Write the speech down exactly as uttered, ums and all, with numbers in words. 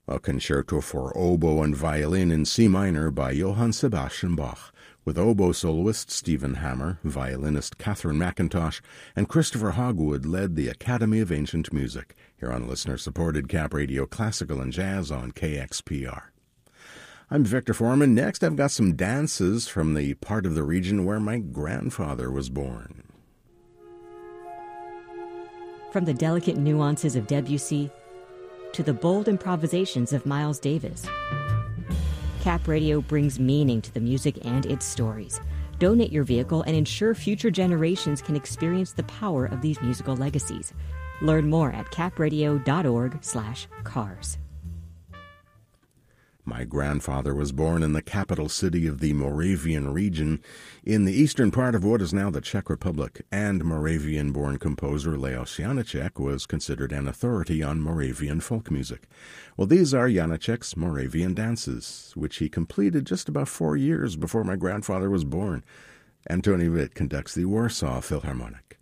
A concerto for oboe and violin in C minor by Johann Sebastian Bach, with oboe soloist Stephen Hammer, violinist Catherine McIntosh, and Christopher Hogwood led the Academy of Ancient Music, here on listener-supported Cap Radio Classical and Jazz on K X P R. I'm Victor Foreman. Next, I've got some dances from the part of the region where my grandfather was born. From the delicate nuances of Debussy to the bold improvisations of Miles Davis, Cap Radio brings meaning to the music and its stories. Donate your vehicle and ensure future generations can experience the power of these musical legacies. Learn more at capradio.org slash cars. My grandfather was born in the capital city of the Moravian region, in the eastern part of what is now the Czech Republic, and Moravian-born composer Leos Janáček was considered an authority on Moravian folk music. Well, these are Janáček's Moravian dances, which he completed just about four years before my grandfather was born. Antoni Witt conducts the Warsaw Philharmonic.